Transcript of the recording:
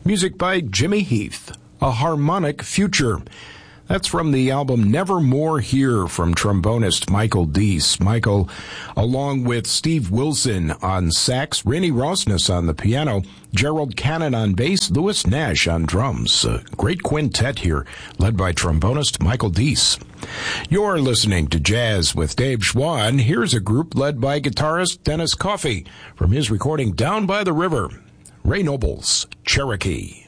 Music by Jimmy Heath, A Harmonic Future. That's from the album Nevermore Here from trombonist Michael Deese. Michael, along with Steve Wilson on sax, Rennie Rosnes on the piano, Gerald Cannon on bass, Louis Nash on drums. A great quintet here, led by trombonist Michael Deese. You're listening to Jazz with Dave Schwann. Here's a group led by guitarist Dennis Coffey from his recording Down by the River, Ray Noble's Cherokee.